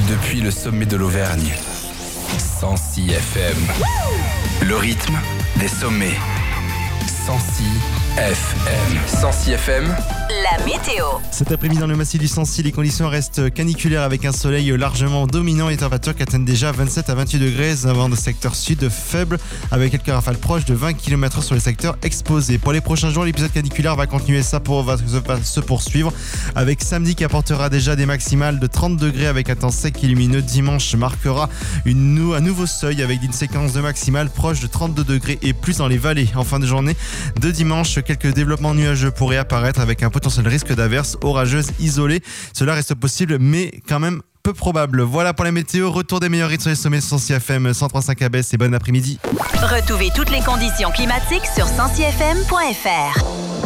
Depuis le sommet de l'Auvergne, 106 FM. Le rythme des sommets. 106 FM. 106 FM. La météo. Cet après-midi dans le massif du Sancy, les conditions restent caniculaires avec un soleil largement dominant et des températures qui atteignent déjà 27 à 28 degrés avant le secteur sud faible avec quelques rafales proches de 20 km/h sur les secteurs exposés. Pour les prochains jours, l'épisode caniculaire va continuer, va se poursuivre avec samedi qui apportera déjà des maximales de 30 degrés avec un temps sec et lumineux. Dimanche marquera un nouveau seuil avec une séquence de maximales proche de 32 degrés et plus dans les vallées. En fin de journée de dimanche, quelques développements nuageux pourraient apparaître avec un potentiel risque d'averses orageuses isolées. Cela reste possible mais quand même peu probable. Voilà pour la météo. Retour des meilleurs rythmes sur les sommets 106 FM, 103.5 ABS et bon après-midi. Retrouvez toutes les conditions climatiques sur 106fm.fr.